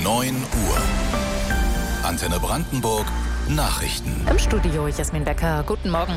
9 Uhr. Antenne Brandenburg Nachrichten. Im Studio Jasmin Becker. Guten Morgen.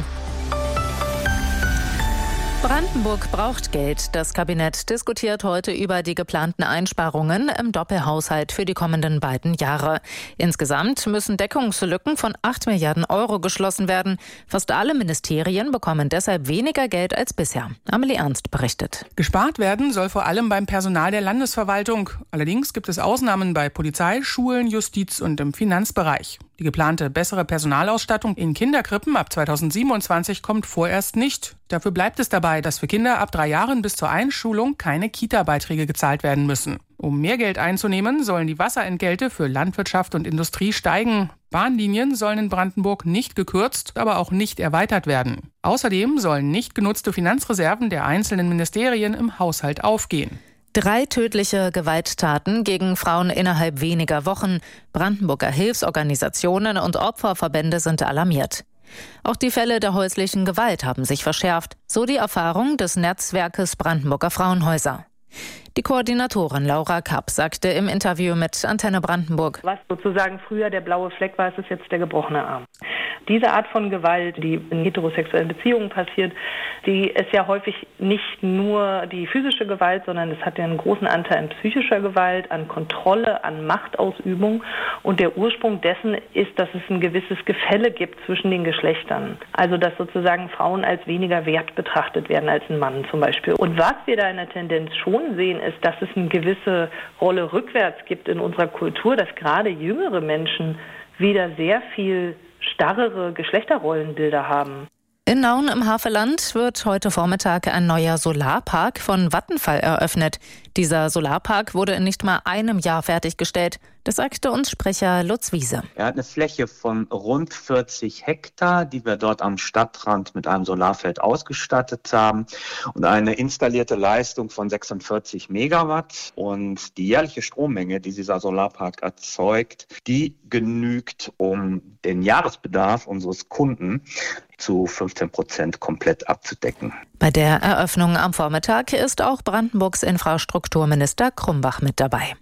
Brandenburg braucht Geld. Das Kabinett diskutiert heute über die geplanten Einsparungen im Doppelhaushalt für die kommenden beiden Jahre. Insgesamt müssen Deckungslücken von 8 Milliarden Euro geschlossen werden. Fast alle Ministerien bekommen deshalb weniger Geld als bisher. Amelie Ernst berichtet. Gespart werden soll vor allem beim Personal der Landesverwaltung. Allerdings gibt es Ausnahmen bei Polizei, Schulen, Justiz und im Finanzbereich. Die geplante bessere Personalausstattung in Kinderkrippen ab 2027 kommt vorerst nicht. Dafür bleibt es dabei, dass für Kinder ab 3 Jahren bis zur Einschulung keine Kita-Beiträge gezahlt werden müssen. Um mehr Geld einzunehmen, sollen die Wasserentgelte für Landwirtschaft und Industrie steigen. Bahnlinien sollen in Brandenburg nicht gekürzt, aber auch nicht erweitert werden. Außerdem sollen nicht genutzte Finanzreserven der einzelnen Ministerien im Haushalt aufgehen. 3 tödliche Gewalttaten gegen Frauen innerhalb weniger Wochen. Brandenburger Hilfsorganisationen und Opferverbände sind alarmiert. Auch die Fälle der häuslichen Gewalt haben sich verschärft, so die Erfahrung des Netzwerkes Brandenburger Frauenhäuser. Die Koordinatorin Laura Kapp sagte im Interview mit Antenne Brandenburg: Was sozusagen früher der blaue Fleck war, ist es jetzt der gebrochene Arm. Diese Art von Gewalt, die in heterosexuellen Beziehungen passiert, die ist ja häufig nicht nur die physische Gewalt, sondern es hat ja einen großen Anteil an psychischer Gewalt, an Kontrolle, an Machtausübung. Und der Ursprung dessen ist, dass es ein gewisses Gefälle gibt zwischen den Geschlechtern. Also dass sozusagen Frauen als weniger wert betrachtet werden als ein Mann zum Beispiel. Und was wir da in der Tendenz schon sehen, ist, dass es eine gewisse Rolle rückwärts gibt in unserer Kultur, dass gerade jüngere Menschen wieder sehr viel starrere Geschlechterrollenbilder haben. In Nauen im Havelland wird heute Vormittag ein neuer Solarpark von Vattenfall eröffnet. Dieser Solarpark wurde in nicht mal einem Jahr fertiggestellt. Das sagte uns Sprecher Lutz Wiese. Er hat eine Fläche von rund 40 Hektar, die wir dort am Stadtrand mit einem Solarfeld ausgestattet haben und eine installierte Leistung von 46 Megawatt. Und die jährliche Strommenge, die dieser Solarpark erzeugt, die genügt, um den Jahresbedarf unseres Kunden zu 15% komplett abzudecken. Bei der Eröffnung am Vormittag ist auch Brandenburgs Infrastrukturminister Krumbach mit dabei.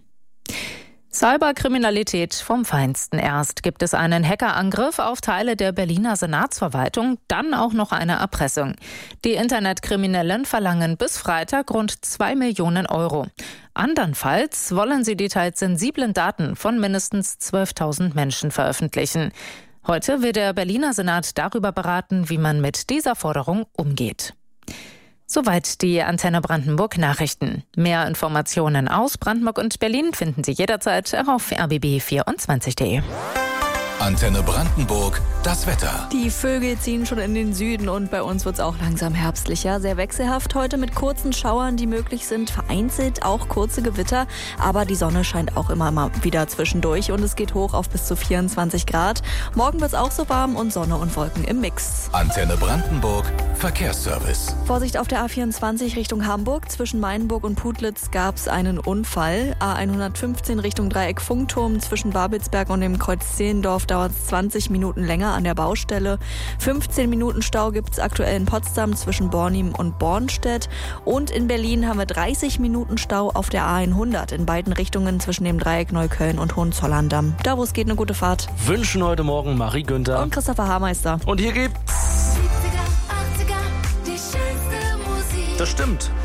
Cyberkriminalität vom Feinsten. Erst gibt es einen Hackerangriff auf Teile der Berliner Senatsverwaltung, dann auch noch eine Erpressung. Die Internetkriminellen verlangen bis Freitag rund 2 Millionen Euro. Andernfalls wollen sie die teils sensiblen Daten von mindestens 12.000 Menschen veröffentlichen. Heute wird der Berliner Senat darüber beraten, wie man mit dieser Forderung umgeht. Soweit die Antenne Brandenburg Nachrichten. Mehr Informationen aus Brandenburg und Berlin finden Sie jederzeit auf rbb24.de. Antenne Brandenburg, das Wetter. Die Vögel ziehen schon in den Süden und bei uns wird es auch langsam herbstlicher. Sehr wechselhaft heute mit kurzen Schauern, die möglich sind. Vereinzelt auch kurze Gewitter, aber die Sonne scheint auch immer mal wieder zwischendurch und es geht hoch auf bis zu 24 Grad. Morgen wird es auch so warm und Sonne und Wolken im Mix. Antenne Brandenburg, Verkehrsservice. Vorsicht auf der A24 Richtung Hamburg. Zwischen Mainburg und Putlitz gab es einen Unfall. A115 Richtung Dreieck Funkturm zwischen Babelsberg und dem Kreuz Zehlendorf dauert es 20 Minuten länger an der Baustelle. 15 Minuten Stau gibt es aktuell in Potsdam zwischen Bornim und Bornstedt. Und in Berlin haben wir 30 Minuten Stau auf der A100 in beiden Richtungen zwischen dem Dreieck Neukölln und Hohenzollern-Damm. Da, wo es geht, eine gute Fahrt. Wünschen heute Morgen Marie Günther Und Christopher Haarmeister. Und hier gibt's... 70er, 80er, die schönste Musik. Das stimmt.